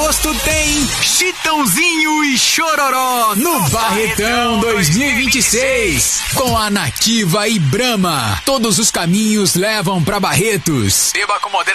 agosto tem Chitãozinho e Chororó no Barretão 2026. Com a Nativa e Brahma. Todos os caminhos levam pra Barretos. Beba com moderação.